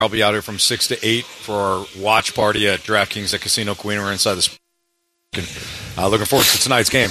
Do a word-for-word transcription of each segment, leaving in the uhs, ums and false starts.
I'll be out here from six to eight for our watch party at DraftKings at Casino Queen. We're inside this. Uh, looking forward to tonight's game.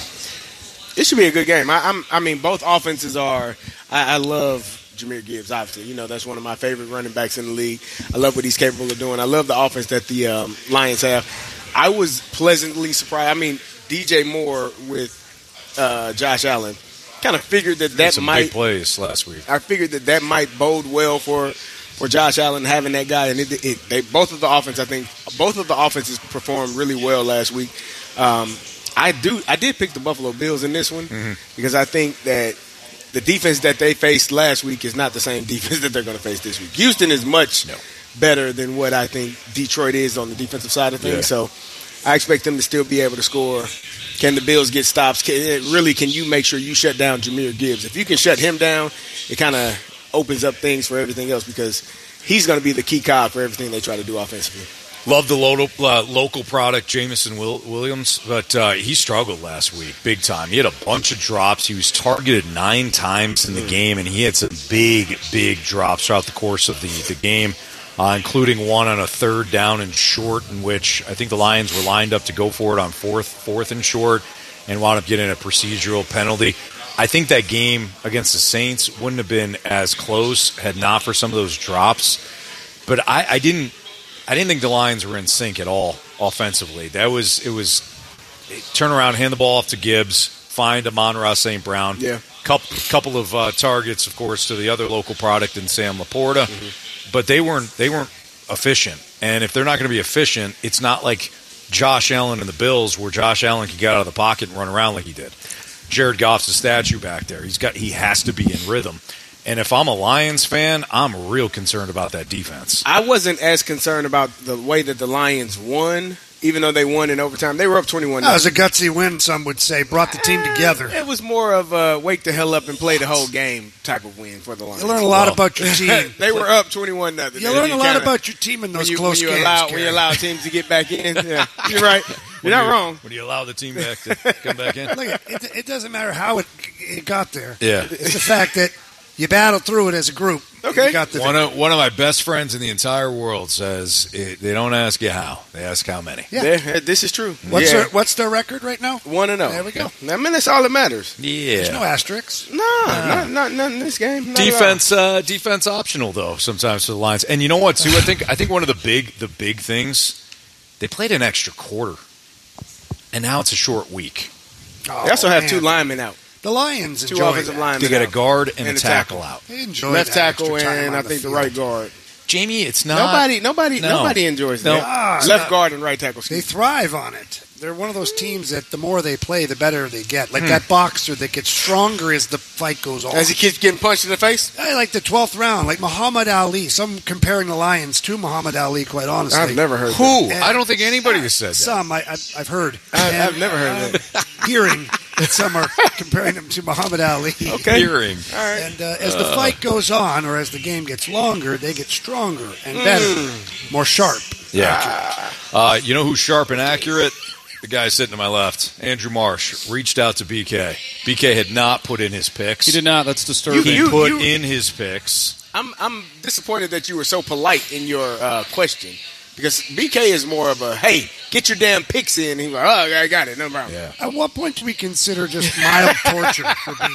It should be a good game. I, I'm, I mean, both offenses are. I, I love Jahmyr Gibbs. Obviously, you know that's one of my favorite running backs in the league. I love what he's capable of doing. I love the offense that the um, Lions have. I was pleasantly surprised. I mean, D J Moore with uh, Josh Allen. Kind of figured that that some might big plays last week. I figured that that might bode well for, for Josh Allen having that guy, and it, it, they both of the offense. I think both of the offenses performed really well last week. Um, I do I did pick the Buffalo Bills in this one mm-hmm. because I think that the defense that they faced last week is not the same defense that they're going to face this week. Houston is much no. better than what I think Detroit is on the defensive side of things. Yeah. So I expect them to still be able to score. Can the Bills get stops? Can, really, can you make sure you shut down Jahmyr Gibbs? If you can shut him down, it kind of opens up things for everything else because he's going to be the key cog for everything they try to do offensively. Love the local, uh, local product, Jameson Will- Williams, but uh, he struggled last week big time. He had a bunch of drops. He was targeted nine times in the game, and he had some big, big drops throughout the course of the, the game. Uh, including one on a third down and short, in which I think the Lions were lined up to go for it on fourth, fourth and short, and wound up getting a procedural penalty. I think that game against the Saints wouldn't have been as close had not for some of those drops. But I, I didn't, I didn't think the Lions were in sync at all offensively. That was it was turn around, hand the ball off to Gibbs, find Amon-Ra Saint Brown. Yeah, couple couple of uh, targets, of course, to the other local product in Sam Laporta. Mm-hmm. But they weren't they weren't efficient. And if they're not going to be efficient, it's not like Josh Allen and the Bills where Josh Allen can get out of the pocket and run around like he did. Jared Goff's a statue back there. He's got he has to be in rhythm. And if I'm a Lions fan, I'm real concerned about that defense. I wasn't as concerned about the way that the Lions won, even though they won in overtime. They were up twenty-one. That was a gutsy win, some would say. Brought the team together. It was more of a wake the hell up and play the whole game type of win for the Lions. You learn a lot well, about your team. They were up twenty-one nothing. You learn a lot kinda, about your team in those when you, close when you games. Allow, when you allow teams to get back in, yeah, you're right. You're not you, wrong. When you allow the team back to come back in. Look, it, it doesn't matter how it, it got there. Yeah. It's the fact that you battled through it as a group. Okay. Got the one of one of my best friends in the entire world says it, they don't ask you how, they ask how many. Yeah, They're, this is true. What's yeah. their What's their record right now? One and zero. There we go. I mean, that's all that matters. Yeah. There's no asterisks. No, uh, not, not not in this game. Not defense, uh, defense optional though sometimes for the Lions. And you know what too? I think I think one of the big the big things they played an extra quarter, and now it's a short week. Oh, they also have man. two linemen out. The Lions two enjoy offensive that. linemen. They got a guard and, and a a tackle, tackle out. They enjoy left that tackle extra time and on I the think the field. right guard. Jamie, it's not Nobody, nobody, no. nobody enjoys No. that. Ah, left not, guard and right tackle. They thrive on it. They're one of those teams that the more they play, the better they get. Like hmm. that boxer that gets stronger as the fight goes on. As he keeps getting punched in the face? I like the twelfth round, like Muhammad Ali. Some comparing the Lions to Muhammad Ali, quite honestly. I've never heard Who? that. I don't think anybody has said that. Some, I, I've, I've heard. I, and, I've never heard uh, that. Hearing that some are comparing him to Muhammad Ali. Okay. Hearing. All right. And uh, as the uh. fight goes on, or as the game gets longer, they get stronger and better, mm. more sharp. Yeah. Uh, you know who's sharp and accurate? The guy sitting to my left, Andrew Marsh, reached out to B K. B K had not put in his picks. He did not. That's disturbing. He You- put you- in his picks. I'm I'm disappointed that you were so polite in your uh, question because B K is more of a, hey, get your damn picks in. He's like, oh, I got it. No problem. Yeah. At what point do we consider just mild torture for B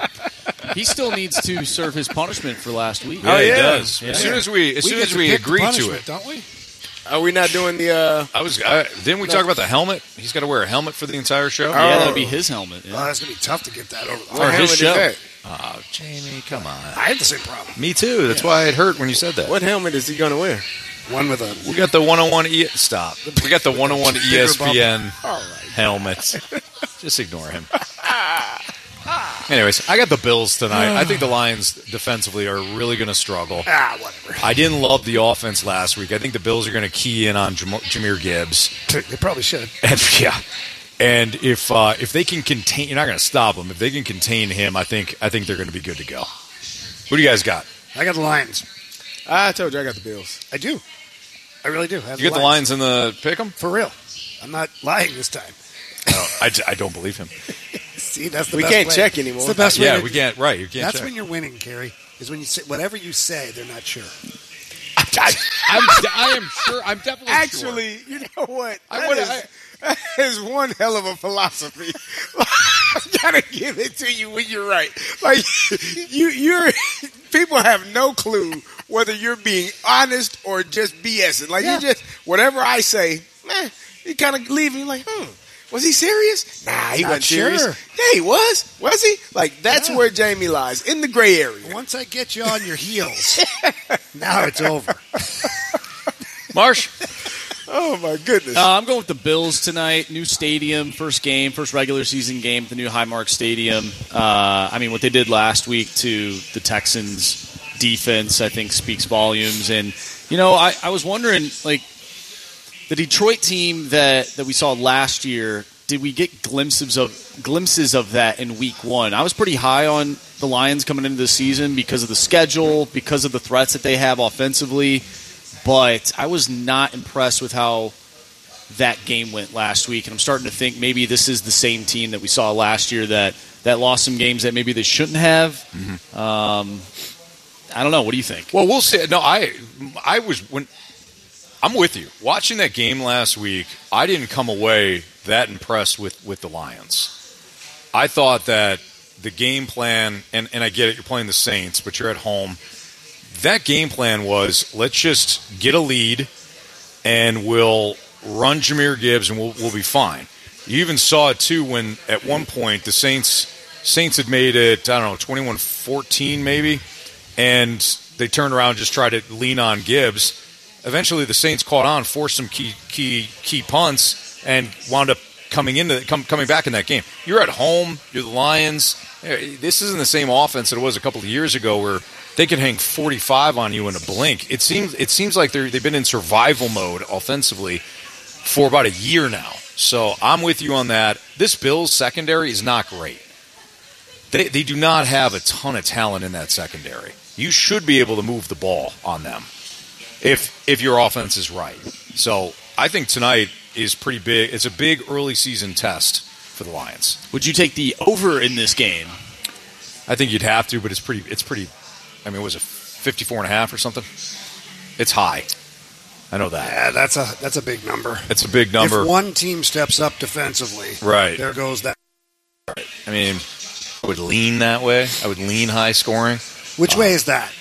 K? He still needs to serve his punishment for last week. Yeah, Oh, he yeah. does. Yeah. As soon as we, as we soon get as to we pick the agree to punishment, it, don't we? Are we not doing the? Uh, I was. I, didn't we talk about the helmet? He's got to wear a helmet for the entire show. Yeah, Oh. that would be his helmet. Oh, Yeah. that's going to be tough to get that over the what line. his helmet is show. that? Oh, Jamie, come on. I had the same problem. Me too. That's why it hurt when you said that. What helmet is he going to wear? One with a... We got the one oh one E. Stop. We got the one oh one E S P N All right. helmet. Just ignore him. Anyways, I got the Bills tonight. I think the Lions defensively are really going to struggle. Ah, whatever. I didn't love the offense last week. I think the Bills are going to key in on Jam- Jahmyr Gibbs. They probably should. And, yeah. And if uh, if they can contain, you're not going to stop them. If they can contain him, I think I think they're going to be good to go. Who do you guys got? I got the Lions. I told you I got the Bills. I do. I really do. I have You get the Lions in the pick 'em? For real. I'm not lying this time. No, I, j- I don't believe him. See, that's the We best can't way. check anymore. It's the best way. Yeah, to- we can't. Right, you can't. That's check. when you're winning, Kerry. Is when you say whatever you say, they're not sure. I'm, I am sure. I'm definitely Actually, sure. you know what? I That would- is, I- that is one hell of a philosophy. I gotta give it to you when you're right. Like you, you're people have no clue whether you're being honest or just BSing. Like Yeah. you just whatever I say, man, you kind of leave me like, hmm. Was he serious? Nah, he Not wasn't serious. sure. Yeah, he was. Was he? Like that's Yeah. where Jamie lies in the gray area. Once I get you on your heels, now it's over. Marsh. Oh my goodness. Uh, I'm going with the Bills tonight. New stadium, first game, first regular season game at the new Highmark Stadium. Uh, I mean, what they did last week to the Texans' defense, I think, speaks volumes. And you know, I, I was wondering, like, the Detroit team that, that we saw last year. Did we get glimpses of glimpses of that in Week One? I was pretty high on the Lions coming into the season because of the schedule, because of the threats that they have offensively. But I was not impressed with how that game went last week, and I'm starting to think maybe this is the same team that we saw last year that, that lost some games that maybe they shouldn't have. Mm-hmm. Um, I don't know. What do you think? Well, we'll see. No, I, I was when I'm with you. Watching that game last week, I didn't come away that impressed with, with the Lions. I thought that the game plan, and, and I get it, you're playing the Saints, but you're at home. That game plan was, let's just get a lead, and we'll run Jahmyr Gibbs, and we'll, we'll be fine. You even saw it, too, when at one point the Saints Saints had made it, I don't know, twenty-one fourteen maybe, and they turned around and just tried to lean on Gibbs. Eventually the Saints caught on, forced some key key key punts, and wound up coming into come, coming back in that game. You're at home. You're the Lions. This isn't the same offense that it was a couple of years ago where they could hang forty-five on you in a blink. It seems it seems like they're, they've been in survival mode offensively for about a year now. So I'm with you on that. This Bills secondary is not great. They they do not have a ton of talent in that secondary. You should be able to move the ball on them if if your offense is right. So I think tonight is pretty big. It's a big early season test for the Lions. Would you take the over in this game? I think you'd have to, but it's pretty. It's pretty. I mean, was it fifty-four and a half or something? It's high. I know that. Yeah, that's a that's a big number. It's a big number. If one team steps up defensively, Right. there goes that. I mean, I would lean that way. I would lean high scoring. Which way is that?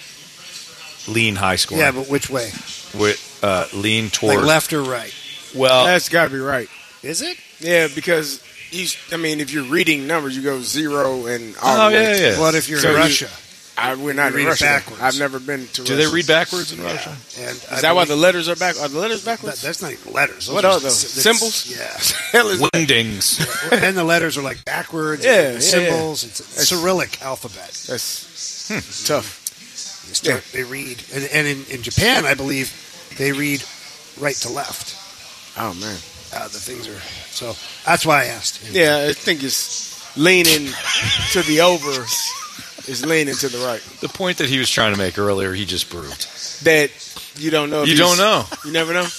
Lean high scoring. Yeah, but which way? With uh, lean toward Like left or right? Well, That's got to be right. Is it? Yeah, because you. I mean, if you're reading numbers, you go zero and Oh, all the way. yeah, yeah. What if you're So in you- Russia? I, we're not You in read it Russia. backwards. I've never been to do Russia. they read backwards in Russia? And Is that why the letters are back? Are the letters that, backwards? that's not even letters. Those What are are those? s- Symbols? Yeah. Hell is that? Windings. And the letters are like backwards. Yeah, and yeah, the symbols. It's a That's- Cyrillic alphabet. That's hmm, tough. They, start, they read, and, and in, in Japan, I believe they read right to left. Oh man. Uh, the things are so. That's why I asked. Yeah, I think it's leaning to the over. Is leaning to the right. The point that he was trying to make earlier, he just proved. That you don't know. If You he's- don't know. You never know.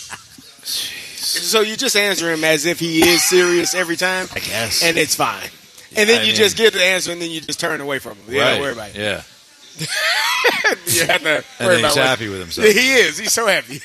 So you just answer him as if he is serious every time, I guess. and it's fine. And then I you mean- just get the answer, and then you just turn away from him. Yeah, Right. don't worry about it. Yeah. You have to And worry then about he's what- happy with himself. He is. He's so happy.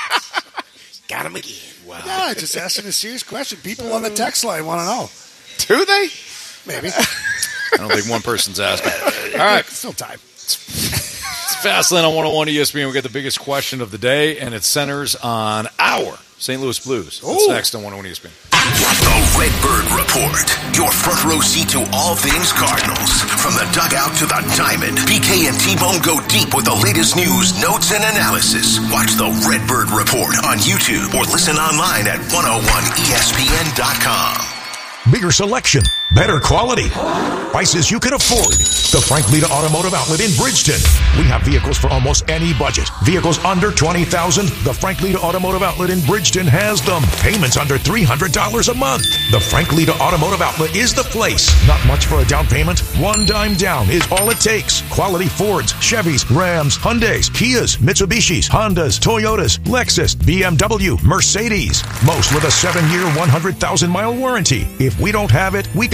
Got him again. Wow. Yeah, just asking a serious question. People on the text line want to know. Do they? Maybe. I don't think one person's asking. All right. Still time. It's Fastlane on one oh one E S P N. We got the biggest question of the day, and it centers on our Saint Louis Blues. That's Ooh. next on one oh one E S P N. The Redbird Report. Your front row seat to all things Cardinals. From the dugout to the diamond, B K and T-Bone go deep with the latest news, notes, and analysis. Watch the Redbird Report on YouTube or listen online at one oh one E S P N dot com. Bigger selection, better quality, prices you can afford. The Frank Lita Automotive Outlet in Bridgeton. We have vehicles for almost any budget. Vehicles under twenty thousand dollars. The Frank Lita Automotive Outlet in Bridgeton has them. Payments under three hundred dollars a month. The Frank Lita Automotive Outlet is the place. Not much for a down payment. One dime down is all it takes. Quality Fords, Chevys, Rams, Hyundais, Kias, Mitsubishis, Hondas, Toyotas, Lexus, B M W, Mercedes. Most with a seven-year, one hundred thousand mile warranty. If we don't have it, we can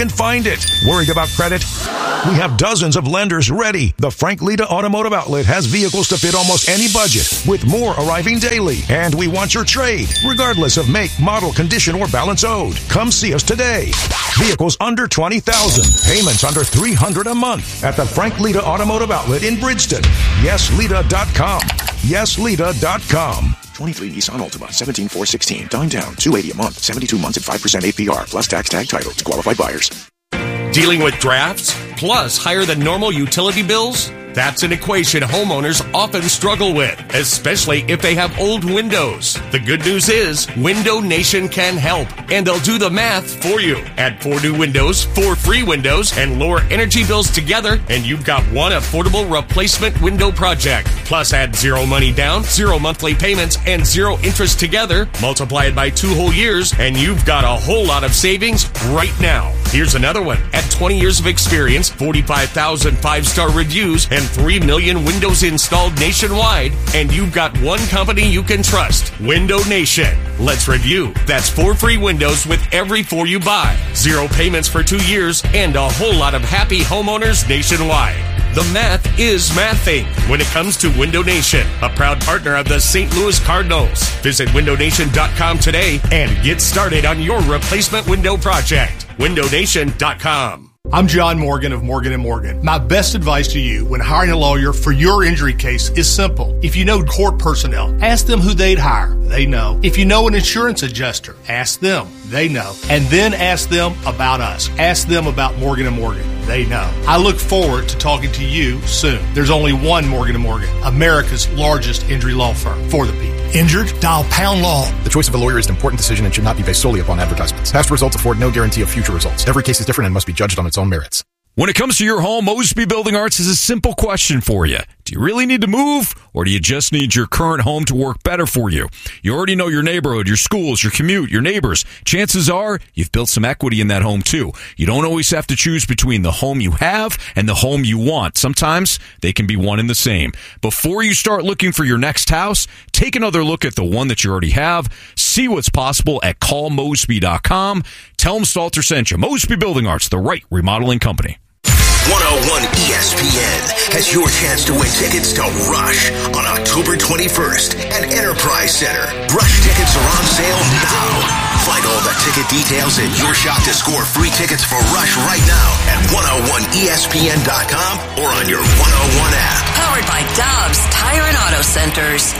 can't find it. Worried about credit? We have dozens of lenders ready. The Frank Lita Automotive Outlet has vehicles to fit almost any budget, with more arriving daily. And we want your trade, regardless of make, model, condition, or balance owed. Come see us today. Vehicles under twenty thousand dollars, payments under three hundred dollars a month at the Frank Lita Automotive Outlet in Bridgeton. yes lita dot com. yes lita dot com. twenty-three Nissan Altima, seventeen four sixteen. Dime down, two hundred eighty a month, seventy-two months at five percent A P R, plus tax tag title to qualified buyers. Dealing with drafts, plus higher than normal utility bills? That's an equation homeowners often struggle with, especially if they have old windows. The good news is, Window Nation can help, and they'll do the math for you. Add four new windows, four free windows, and lower energy bills together, and you've got one affordable replacement window project. Plus, add zero money down, zero monthly payments, and zero interest together. Multiply it by two whole years, and you've got a whole lot of savings right now. Here's another one. At twenty years of experience, forty-five thousand five-star reviews, and three million windows installed nationwide, and you've got one company you can trust, Window Nation. Let's review. That's four free windows with every four you buy, zero payments for two years, and a whole lot of happy homeowners nationwide. The math is mathing when it comes to Window Nation, a proud partner of the Saint Louis Cardinals. Visit window nation dot com today and get started on your replacement window project. window nation dot com. I'm John Morgan of Morgan and Morgan. My best advice to you when hiring a lawyer for your injury case is simple. If you know court personnel, ask them who they'd hire. They know. If you know an insurance adjuster, ask them. They know. And then ask them about us. Ask them about Morgan and Morgan. They know. I look forward to talking to you soon. There's only one Morgan and Morgan, America's largest injury law firm for the people. Injured? Dial Pound Law. The choice of a lawyer is an important decision and should not be based solely upon advertisements. Past results afford no guarantee of future results. Every case is different and must be judged on its own merits. When it comes to your home, Mosby Building Arts has a simple question for you. Do you really need to move, or do you just need your current home to work better for you? You already know your neighborhood, your schools, your commute, your neighbors. Chances are you've built some equity in that home, too. You don't always have to choose between the home you have and the home you want. Sometimes they can be one and the same. Before you start looking for your next house, take another look at the one that you already have. See what's possible at call mosby dot com. Tell them Stalter sent you. Mosby Building Arts, the right remodeling company. one oh one E S P N has your chance to win tickets to Rush on October twenty-first at Enterprise Center. Rush tickets are on sale now. Find all the ticket details and your shot to score free tickets for Rush right now at one oh one E S P N dot com or on your one oh one app. Powered by Dobbs Tire and Auto Centers.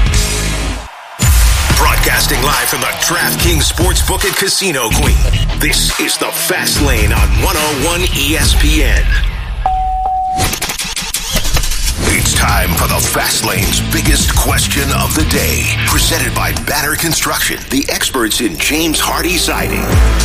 Broadcasting live from the DraftKings Sportsbook and Casino Queen. This is the Fast Lane on one oh one E S P N. It's time for the Fast Lane's biggest question of the day. Presented by Banner Construction, the experts in James Hardy siding.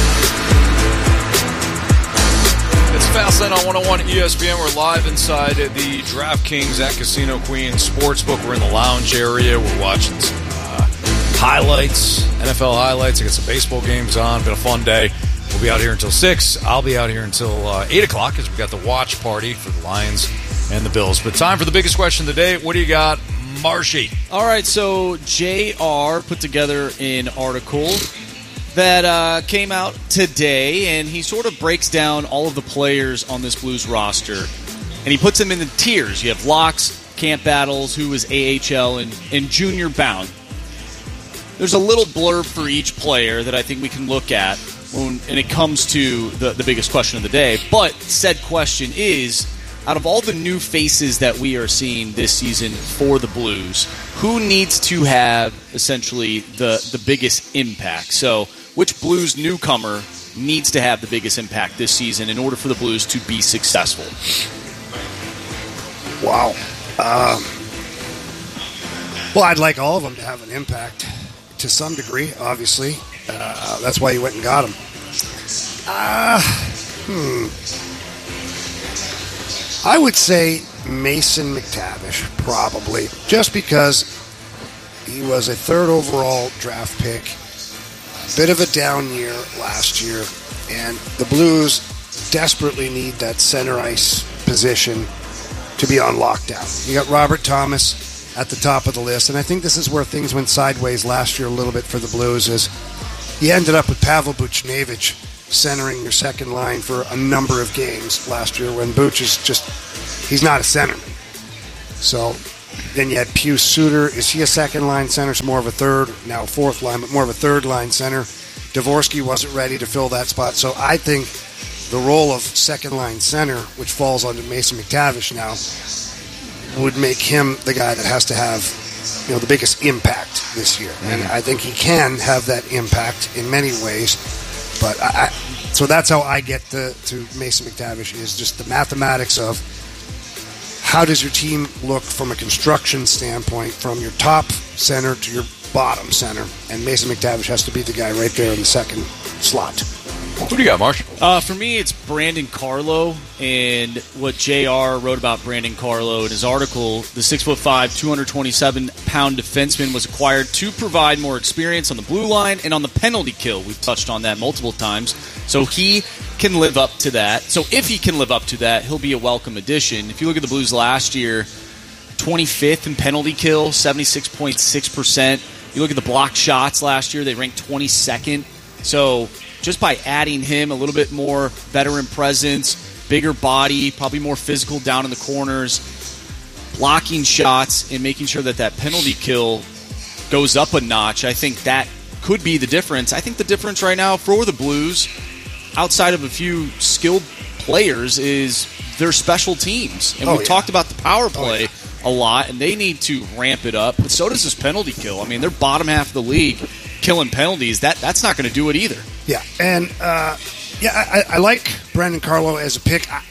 It's Fast Lane on one oh one E S P N. We're live inside the DraftKings at Casino Queen Sportsbook. We're in the lounge area. We're watching some uh, highlights, N F L highlights. I got some baseball games on. Been a fun day. We'll be out here until six. I'll be out here until uh, eight o'clock because we got the watch party for the Lions and the Bills. But time for the biggest question of the day. What do you got, Marshy? All right, so J R put together an article that uh, came out today, and he sort of breaks down all of the players on this Blues roster, and he puts them in the tiers. You have locks, camp battles, who is A H L, and, and junior bound. There's a little blurb for each player that I think we can look at when and it comes to the, the biggest question of the day. But said question is, out of all the new faces that we are seeing this season for the Blues, who needs to have essentially the, the biggest impact? So which Blues newcomer needs to have the biggest impact this season in order for the Blues to be successful? Wow. Um, well, I'd like all of them to have an impact to some degree, obviously. Uh, that's why you went and got him. Uh, hmm. I would say Mason McTavish, probably, just because he was a third overall draft pick, a bit of a down year last year, and the Blues desperately need that center ice position to be on lockdown. You got Robert Thomas at the top of the list, and I think this is where things went sideways last year a little bit for the Blues, is he ended up with Pavel Buchnevich centering your second line for a number of games last year when Booch is just, he's not a centerman. So then you had Pius Suter. Is he a second line center? So more of a third, now fourth line, but more of a third line center. Dvorsky wasn't ready to fill that spot. So I think the role of second line center, which falls under Mason McTavish now, would make him the guy that has to have, you know, the biggest impact this year. Mm-hmm. And I think he can have that impact in many ways. But I, I, so that's how I get to, to Mason McTavish, is just the mathematics of how does your team look from a construction standpoint, from your top center to your bottom center. And Mason McTavish has to be the guy right there in the second slot. Who do you got, Marsh? Uh, for me, it's Brandon Carlo, and what J R wrote about Brandon Carlo in his article. The six foot five, two hundred twenty-seven pound defenseman was acquired to provide more experience on the blue line and on the penalty kill. We've touched on that multiple times. So he can live up to that. So if he can live up to that, he'll be a welcome addition. If you look at the Blues last year, twenty-fifth in penalty kill, seventy-six point six percent. You look at the blocked shots last year, they ranked twenty-second. So just by adding him a little bit more veteran presence, bigger body, probably more physical down in the corners, blocking shots, and making sure that that penalty kill goes up a notch, I think that could be the difference. I think the difference right now for the Blues, outside of a few skilled players, is their special teams. And oh, we've yeah. talked about the power play oh, yeah. a lot, and they need to ramp it up. But so does this penalty kill. I mean, they're bottom half of the league killing penalties. That That's not going to do it either. Yeah, and uh, yeah, I, I like Brandon Carlo as a pick. I,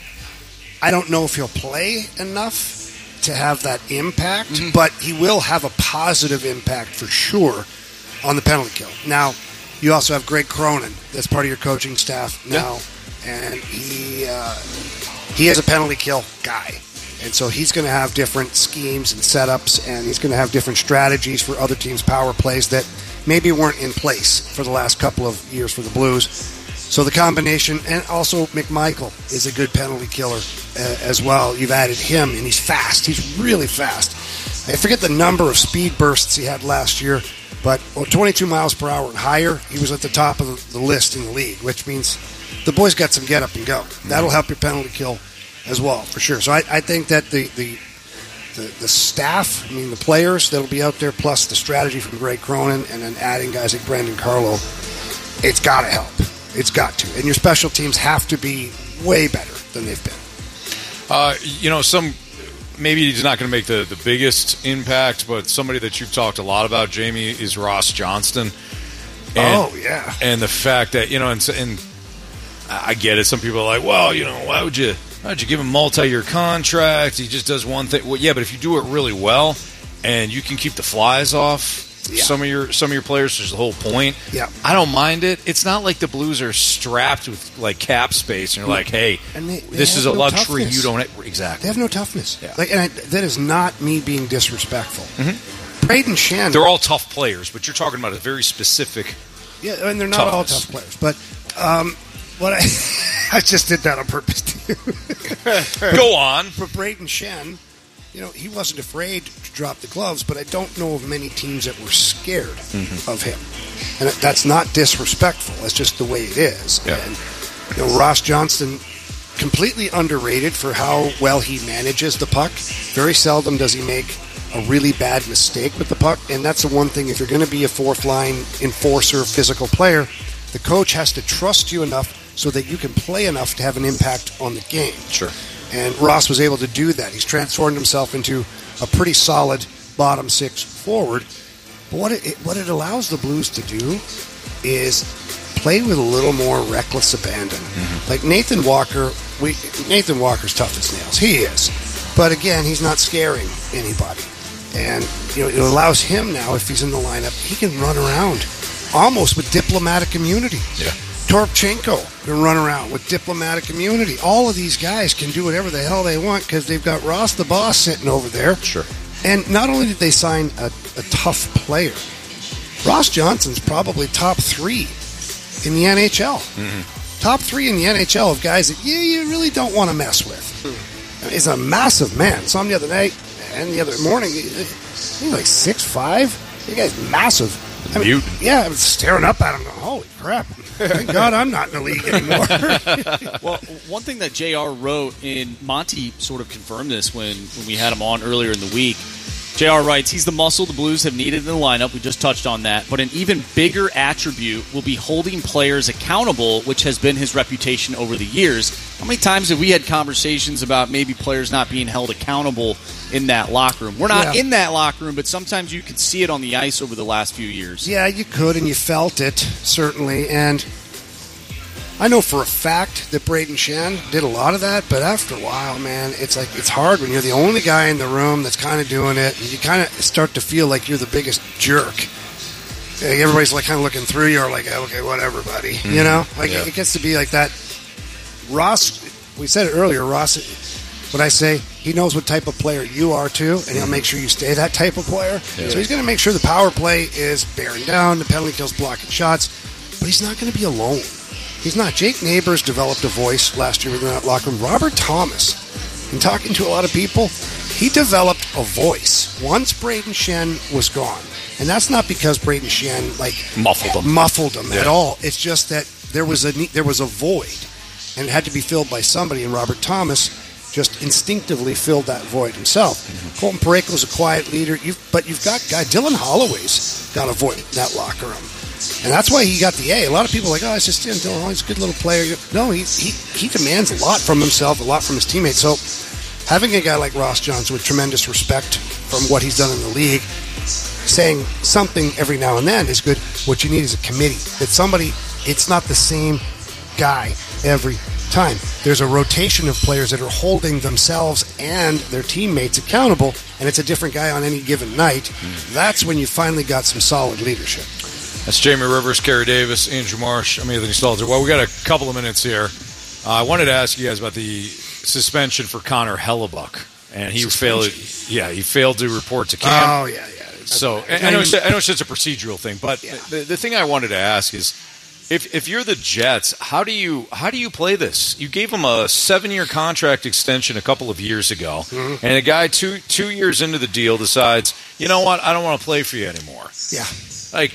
I don't know if he'll play enough to have that impact, mm-hmm. but he will have a positive impact for sure on the penalty kill. Now, you also have Greg Cronin, that's part of your coaching staff now, yeah. and he uh, he is a penalty kill guy. And so he's going to have different schemes and setups, and he's going to have different strategies for other teams' power plays that maybe weren't in place for the last couple of years for the Blues. So the combination, and also McMichael is a good penalty killer uh, as well. You've added him, and he's fast. He's really fast. I forget the number of speed bursts he had last year, but well, twenty-two miles per hour and higher, he was at the top of the, the list in the league, which means the boy's got some get up and go. That'll help your penalty kill as well, for sure. So I, I think that the, the the the staff, I mean the players that'll be out there, plus the strategy from Greg Cronin, and then adding guys like Brandon Carlo, it's got to help. It's got to. And your special teams have to be way better than they've been. Uh, you know, some maybe he's not going to make the, the biggest impact, but somebody that you've talked a lot about, Jamie, is Ross Johnston. And, oh, yeah. And the fact that, you know, and, and I get it. Some people are like, well, you know, why would you... Why'd you give him a multi-year contract? He just does one thing. Well, yeah, but if you do it really well and you can keep the flies off yeah. some of your some of your players, which is the whole point. Yeah. I don't mind it. It's not like the Blues are strapped with like cap space and you're like, hey, and they, they this is a no luxury toughness. you don't have. Exactly. They have no toughness. Yeah. Like, and I, that is not me being disrespectful. Mm-hmm. Braden Shen. They're all tough players, but you're talking about a very specific. Yeah, and they're not toughness. all tough players, but. Um, What I, I just did that on purpose too. Go on. For Braden Shen, you know, he wasn't afraid to drop the gloves, but I don't know of many teams that were scared mm-hmm. of him. And that's not disrespectful. That's just the way it is. Yeah. And you know, Ross Johnston, completely underrated for how well he manages the puck. Very seldom does he make a really bad mistake with the puck, and that's the one thing. If you're going to be a fourth line enforcer, physical player, the coach has to trust you enough so that you can play enough to have an impact on the game. Sure. And Ross was able to do that. He's transformed himself into a pretty solid bottom six forward. But what it, what it allows the Blues to do is play with a little more reckless abandon. Mm-hmm. Like Nathan Walker, we Nathan Walker's tough as nails. He is. But again, he's not scaring anybody. And you know, it allows him now, if he's in the lineup, he can run around almost with diplomatic immunity. Yeah. Torpchenko can run around with diplomatic immunity. All of these guys can do whatever the hell they want because they've got Ross the boss sitting over there. Sure. And not only did they sign a, a tough player, Ross Johnston's probably top three in the N H L. Mm-hmm. Top three in the N H L of guys that you, you really don't want to mess with. Hmm. He's a massive man. Saw him the other night and the other morning. He's like six five. The guy's massive. I mean, yeah, I was staring up at him going, holy crap. Thank God I'm not in the league anymore. Well, one thing that J R wrote, and Monty sort of confirmed this when, when we had him on earlier in the week. J R writes, he's the muscle the Blues have needed in the lineup. We just touched on that. But an even bigger attribute will be holding players accountable, which has been his reputation over the years. How many times have we had conversations about maybe players not being held accountable in that locker room? We're not Yeah. in that locker room, but sometimes you could see it on the ice over the last few years. Yeah, you could, and you felt it, certainly. And I know for a fact that Braden Shen did a lot of that, but after a while, man, it's like it's hard when you're the only guy in the room that's kind of doing it, and you kind of start to feel like you're the biggest jerk. Like everybody's like kind of looking through you, or like, okay, whatever, buddy. Mm-hmm. You know, like yeah. it gets to be like that. Ross, we said it earlier. Ross, what I say, he knows what type of player you are too, and he'll make sure you stay that type of player. Yeah. So he's going to make sure the power play is bearing down, the penalty kills, blocking shots, but he's not going to be alone. He's not. Jake Neighbors developed a voice last year within that locker room. Robert Thomas, in talking to a lot of people, he developed a voice once Braden Shen was gone. And that's not because Braden Shen like muffled him, muffled him yeah. at all. It's just that there was a there was a void, and it had to be filled by somebody. And Robert Thomas just instinctively filled that void himself. Mm-hmm. Colton Parayko's a quiet leader, you've, but you've got guy Dylan Holloway's got a void in that locker room. And that's why he got the A. A lot of people are like, oh, it's just Dylan. Oh, he's a good little player. No, he, he he demands a lot from himself, a lot from his teammates. So having a guy like Ross Johnson with tremendous respect from what he's done in the league, saying something every now and then is good. What you need is a committee. That somebody, it's not the same guy every time. There's a rotation of players that are holding themselves and their teammates accountable, and it's a different guy on any given night. Mm. That's when you finally got some solid leadership. That's Jamie Rivers, Kerry Davis, Andrew Marsh. I'm Anthony Stalter. Well, we got a couple of minutes here. Uh, I wanted to ask you guys about the suspension for Connor Hellebuyck, and he suspension. failed. Yeah, he failed to report to camp. Oh yeah, yeah. So I, I know it's, I know it's just a procedural thing, but yeah. the, the thing I wanted to ask is, if if you're the Jets, how do you how do you play this? You gave him a seven year contract extension a couple of years ago, mm-hmm. and a guy two two years into the deal decides, you know what, I don't want to play for you anymore. Yeah, like.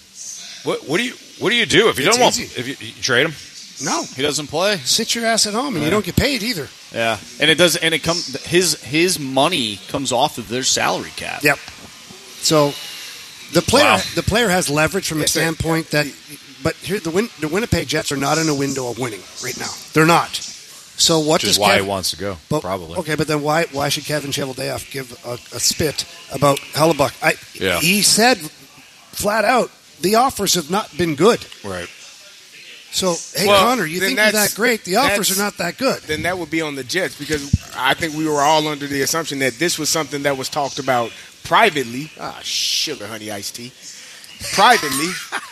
What, what do you What do you do if you it's don't want? Easy. If you, you trade him? No, he doesn't play. Sit your ass at home, and yeah. you don't get paid either. Yeah, and it does. And it comes. His his money comes off of their salary cap. Yep. So the player Wow. the player has leverage from a Yes, standpoint that. But here, the Win, the Winnipeg Jets are not in a window of winning right now. They're not. So what Which does is why Kev, he wants to go? but, Probably. Okay, but then why why should Kevin Cheveldayoff give a, a spit about Hellebuyck? I Yeah. He said flat out, the offers have not been good. Right. So, hey, Well, Connor, you then think you're that's- that great. The offers that's- are not that good. Then that would be on the Jets, because I think we were all under the assumption that this was something that was talked about privately. Ah, sugar, honey, iced tea. Privately.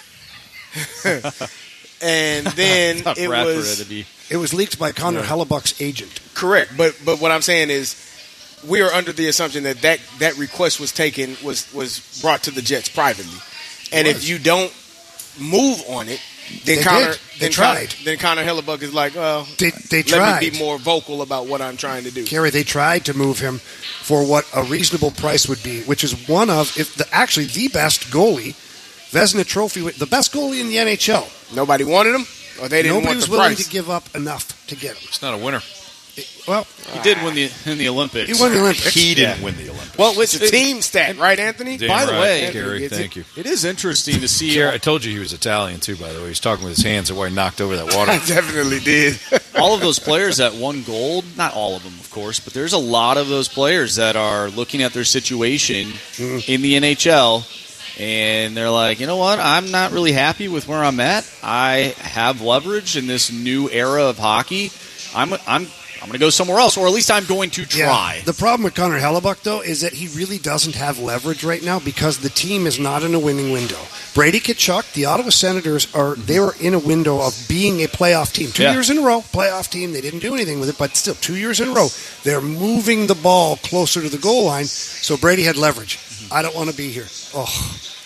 And then Tough it rap for was it to be. It was leaked by Connor Hellebuck's agent. correct. But but what I'm saying is, we are under the assumption that that, that request was taken, was, was brought to the Jets privately. And if you don't move on it, then They Connor, did. They then tried. Connor, then Connor Hellebuck is like, well, They, they let tried. me be more vocal about what I'm trying to do. Kerry, they tried to move him for what a reasonable price would be, which is one of, if the, actually the best goalie, Vezina Trophy, the best goalie in the N H L. Nobody wanted him, or they didn't Nobody want was the willing price. to give up enough to get him. It's not a winner. Well, He did win the in the Olympics. he won the Olympics. He didn't Yeah. win the Olympics. Well, it's a team stat, right, Anthony? Damn by the right, way, Gary, it's- thank you. It is interesting to see. Gary, I told you he was Italian too. By the way, he was talking with his hands. That's why he knocked over that water. I definitely did. all of those players that won gold, not all of them, of course, but there's a lot of those players that are looking at their situation in the N H L, and they're like, you know what, I'm not really happy with where I'm at. I have leverage in this new era of hockey. I'm I'm I'm going to go somewhere else, or at least I'm going to try. Yeah. The problem with Connor Hellebuck, though, is that he really doesn't have leverage right now because the team is not in a winning window. Brady Tkachuk, the Ottawa Senators, are they were in a window of being a playoff team. Two Yeah. years in a row, playoff team. They didn't do anything with it, but still, two years in a row. They're moving the ball closer to the goal line, so Brady had leverage. I don't want to be here. Oh,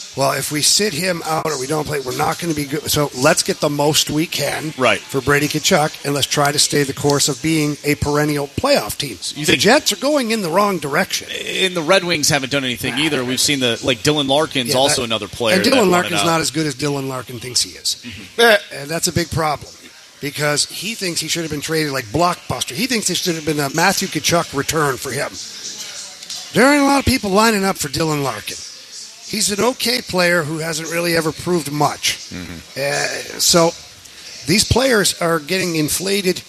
well, if we sit him out or we don't play, we're not going to be good. So let's get the most we can right. for Brady Tkachuk, and let's try to stay the course of being a perennial playoff team. So you the think Jets are going in the wrong direction. And the Red Wings haven't done anything either. We've seen the like Dylan Larkin's yeah, also that, another player. And Dylan Larkin's not as good as Dylan Larkin thinks he is. Mm-hmm. And that's a big problem because he thinks he should have been traded like Blockbuster. He thinks there should have been a Matthew Tkachuk return for him. There aren't a lot of people lining up for Dylan Larkin. He's an okay player who hasn't really ever proved much. Mm-hmm. Uh, so these players are getting inflated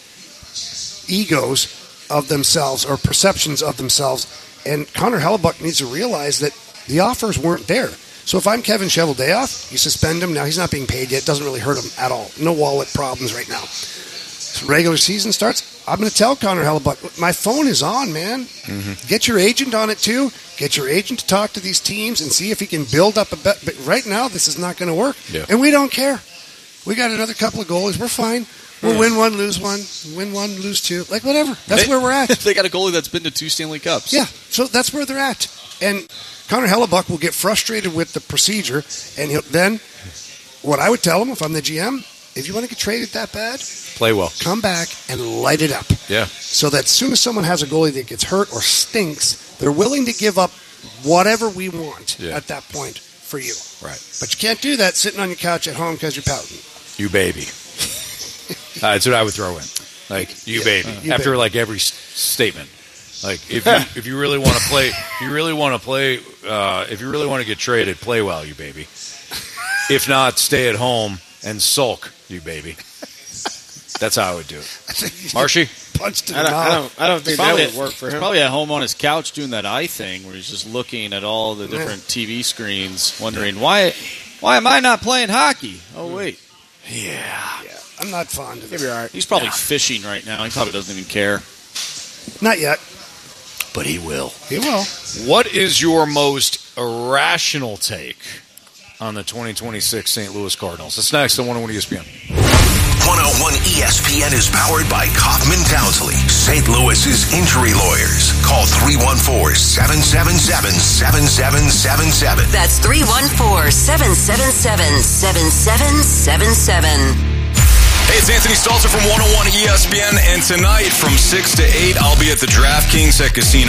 egos of themselves or perceptions of themselves, and Connor Hellebuck needs to realize that the offers weren't there. So if I'm Kevin Cheveldayoff, you suspend him. Now he's not being paid yet. It doesn't really hurt him at all. No wallet problems right now. So regular season starts. I'm going to tell Connor Hellebuck, my phone is on, man. Mm-hmm. Get your agent on it too. Get your agent to talk to these teams and see if he can build up a bet. But right now, this is not going to work. Yeah. And we don't care. We got another couple of goalies. We're fine. We'll yeah. win one, lose one, win one, lose two. Like, whatever. That's they, where we're at. They got a goalie that's been to two Stanley Cups. Yeah, so that's where they're at. And Connor Hellebuck will get frustrated with the procedure, and he'll, then what I would tell him if I'm the G M, if you want to get traded that bad, play well. Come back and light it up. Yeah. So that as soon as someone has a goalie that gets hurt or stinks, they're willing to give up whatever we want yeah. at that point for you. Right. But you can't do that sitting on your couch at home because you're pouting. You baby. uh, that's what I would throw in. Like, you yeah. baby. Uh, you After, baby. like, every s- statement. Like, if you, if you really want to play, if you really want to play, uh, if you really want to get traded, play well, you baby. If not, stay at home and sulk, you baby. That's how I would do it. Marshy? Punched him I, don't, I, don't, I don't think that would work for him. He's probably at home on his couch doing that eye thing where he's just looking at all the different T V screens, wondering, why why am I not playing hockey? Oh, wait. Yeah. yeah. I'm not fond of it. All right. He's probably yeah. fishing right now. He probably doesn't even care. Not yet. But he will. He will. What is your most irrational take on the twenty twenty-six Saint Louis Cardinals? That's next on one oh one E S P N. one oh one E S P N is powered by Kaufman Townsley, Saint Louis's injury lawyers. Call three one four, seven seven seven, seven seven seven seven. That's three one four, seven seven seven, seven seven seven seven. Hey, it's Anthony Stalter from one oh one E S P N, and tonight from six to eight, I'll be at the DraftKings at Casino